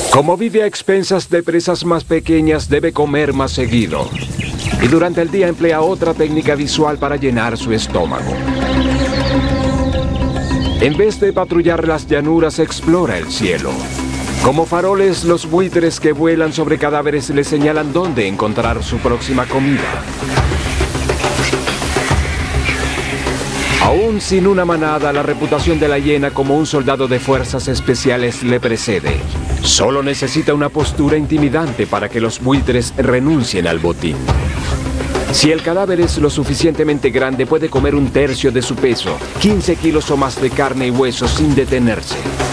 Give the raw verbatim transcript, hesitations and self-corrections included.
Como vive a expensas de presas más pequeñas, debe comer más seguido. Y durante el día emplea otra técnica visual para llenar su estómago. En vez de patrullar las llanuras, explora el cielo. Como faroles, los buitres que vuelan sobre cadáveres le señalan dónde encontrar su próxima comida. Aún sin una manada, la reputación de la hiena como un soldado de fuerzas especiales le precede. Solo necesita una postura intimidante para que los buitres renuncien al botín. Si el cadáver es lo suficientemente grande, puede comer un tercio de su peso, quince kilos o más de carne y hueso sin detenerse.